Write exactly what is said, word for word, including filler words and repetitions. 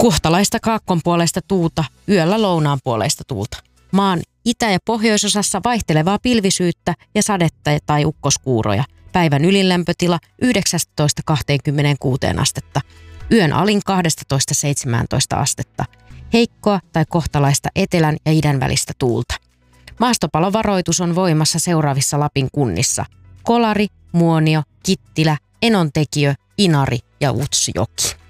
Kohtalaista kaakkonpuoleista tuulta, yöllä lounaanpuoleista tuulta. Maan itä- ja pohjoisosassa vaihtelevaa pilvisyyttä ja sadetta tai ukkoskuuroja. Päivän ylinlämpötila yhdeksästätoista kaksikymmentäkuusi astetta. Yön alin kaksitoista seitsemäntoista astetta. Heikkoa tai kohtalaista etelän ja idän välistä tuulta. Maastopalovaroitus on voimassa seuraavissa Lapin kunnissa: Kolari, Muonio, Kittilä, Enontekiö, Inari ja Utsjoki.